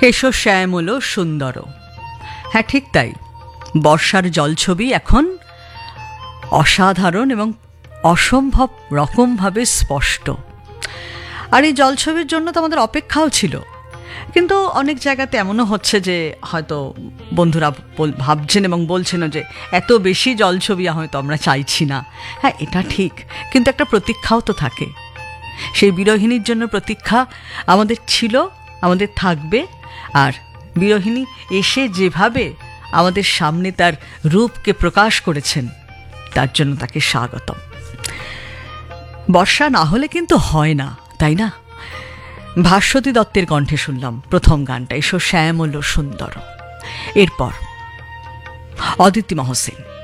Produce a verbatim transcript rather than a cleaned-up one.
এসো শ্যামল সুন্দর। হ্যাঁ, ঠিক তাই। বর্ষার জলছবি এখন অসাধারণ এবং অসম্ভব রকমভাবে স্পষ্ট। আর এই জলছবির জন্য তো আমাদের অপেক্ষাও ছিল, কিন্তু অনেক জায়গাতে এমনও হচ্ছে যে হয়তো বন্ধুরা ভাবছেন এবং বলছেন যে এত বেশি জলছবি হয়তো আমরা চাইছি না। হ্যাঁ, এটা ঠিক, কিন্তু একটা প্রতীক্ষাও তো থাকে। সেই বিরোহিনীর জন্য প্রতীক্ষা আমাদের ছিল, আমাদের থাকবে। আর বিরোহিনী এসে যেভাবে আমাদের সামনে তার রূপকে প্রকাশ করেছেন, তার জন্য তাকে স্বাগতম। বর্ষা না হলে কিন্তু হয় না, তাই না? ভাস্বতী দত্তের কণ্ঠে শুনলাম প্রথম গানটা, এসো শ্যামল সুন্দর। এরপর অদিতি মহসিন।